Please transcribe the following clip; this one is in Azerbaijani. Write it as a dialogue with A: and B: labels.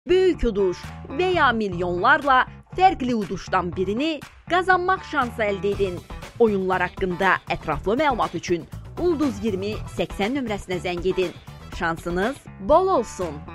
A: Böyük uduş veya milyonlarla fərqli uduşdan birini qazanmaq şansı əldə edin. Oyunlar haqqında ətraflı məlumat üçün Ulduz 20 80 nömrəsinə zəng edin. Şansınız bol olsun.